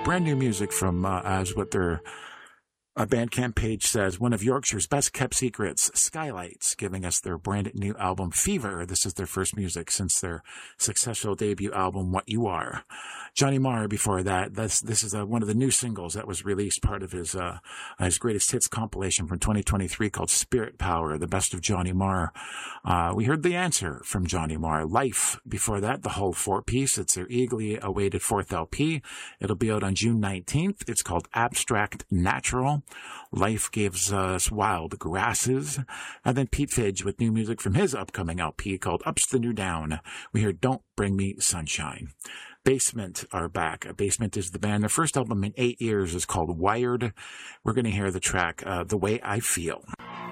Brand new music from, as what their Bandcamp page says, one of Yorkshire's best kept secrets, Skylights, giving us their brand new album, Fever. This is their first music since their successful debut album, What You Are. Johnny Marr before that. This is one of the new singles that was released, part of his greatest hits compilation from 2023 called Spirit Power, the best of Johnny Marr. We heard The Answer from Johnny Marr. Life before that, the whole 4-piece. It's their eagerly awaited 4th LP. It'll be out on June 19th. It's called Abstract Natural. Life gives us Wild Grasses. And then Pete Fidge with new music from his upcoming LP called Up's the New Down. We hear Don't Bring Me Sunshine. Basement are back. Basement is the band. Their first album in 8 years is called Wired. We're going to hear the track The Way I Feel.